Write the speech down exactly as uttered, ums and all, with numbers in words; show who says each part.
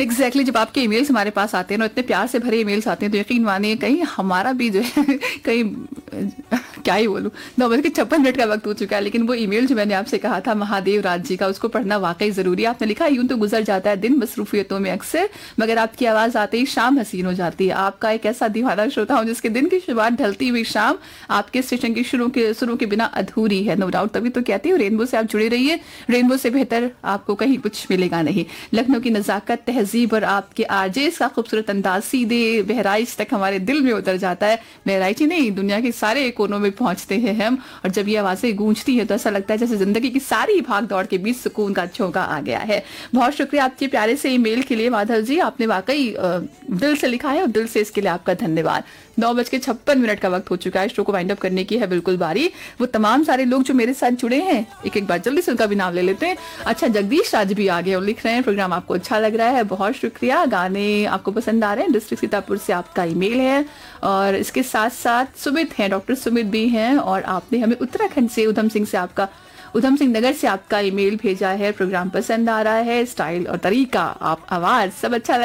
Speaker 1: Exactly exactly, जब आपके emails हमारे पास आते हैं ना, इतने प्यार से भरे ईमेल्स आते हैं, तो यकीन मानिए कहीं हमारा भी जो है कहीं क्या ही बोलूं, नौ बज के छप्पन मिनट का वक्त हो चुका है। लेकिन वो ईमेल जो मैंने आपसे कहा था महादेव राज जी का, उसको पढ़ना वाकई जरूरी है। आपने लिखा, यूं तो गुजर जाता है दिन मसरूफियतों में अक्सर, मगर आपकी आवाज आते ही शाम हसीन हो जाती है। आपका एक ऐसा दीवाना श्रोता हूं जिसके दिन की शुरुआत ढलती हुई शाम आपके स्टेशन की शुरू के शुरू के बिना अधूरी है। नो डाउट, तभी तो कहती हूँ रेनबो से आप जुड़े रहिए, रेनबो से बेहतर आपको कहीं कुछ मिलेगा नहीं। लखनऊ की नजाकत, तहजीब और आपके आरजेस का खूबसूरत अंदाज सीधे बहराइच तक हमारे दिल में उतर जाता है। बहराइच ही नहीं, दुनिया के सारे कोनों में पहुंचते हैं हम, और जब ये आवाजें गूंजती है तो ऐसा लगता है जैसे जिंदगी की सारी भाग दौड़ के बीच सुकून का झोंका आ गया है। बहुत शुक्रिया आपके प्यारे से ईमेल के लिए माधव जी, आपने वाकई दिल से लिखा है और दिल से इसके लिए आपका धन्यवाद। नौ बज के छप्पन मिनट का वक्त हो चुका है, शो को वाइंड अप करने की है बिल्कुल बारी। वो तमाम सारे लोग जो मेरे साथ जुड़े हैं, एक एक बार जल्दी से उनका भी नाम ले लेते हैं। अच्छा, जगदीश राज भी आ गए और लिख रहे हैं प्रोग्राम आपको अच्छा लग रहा है, बहुत शुक्रिया, गाने आपको पसंद आ रहे हैं। डिस्ट्रिक्ट सीतापुर से आपका ईमेल है, और इसके साथ साथ सुमित हैं, डॉक्टर सुमित भी हैं, और आपने हमें उत्तराखंड से उधम सिंह से आपका उधम सिंह नगर से आपका ईमेल भेजा है। प्रोग्राम पसंद आ रहा है, स्टाइल और तरीका, आप आवाज सब अच्छा